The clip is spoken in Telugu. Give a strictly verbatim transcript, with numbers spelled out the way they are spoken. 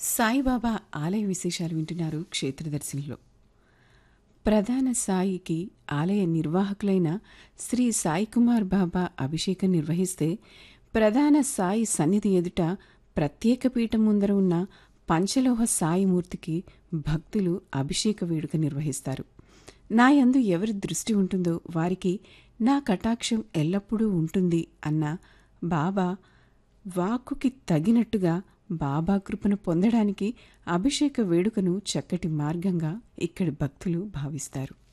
సాయిబాబా ఆలయ విశేషాలు వింటున్నారు క్షేత్రదర్శినిలో. ప్రధాన సాయికి ఆలయ నిర్వాహకులైన శ్రీ సాయి కుమార్ బాబా అభిషేకం నిర్వహిస్తే, ప్రధాన సాయి సన్నిధి ఎదుట ప్రత్యేక పీఠం ముందర ఉన్న పంచలోహ సాయిమూర్తికి భక్తులు అభిషేక వేడుక నిర్వహిస్తారు. నా యందు ఎవరి దృష్టి ఉంటుందో వారికి నా కటాక్షం ఎల్లప్పుడూ ఉంటుంది అన్న బాబా వాక్కుకి తగినట్టుగా బాబా కృపను పొందడానికి అభిషేక వేడుకను చక్కటి మార్గంగా ఇక్కడి భక్తులు భావిస్తారు.